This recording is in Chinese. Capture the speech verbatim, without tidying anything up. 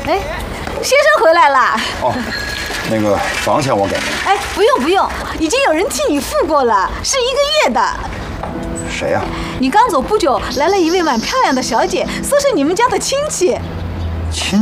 哎，先生回来啦。 哦，那个房钱我给您。 哎，不用不用，已经有人替你付过了，是一个月的。 谁呀？ 你刚走不久，来了一位蛮漂亮的小姐，说是你们家的亲戚。 亲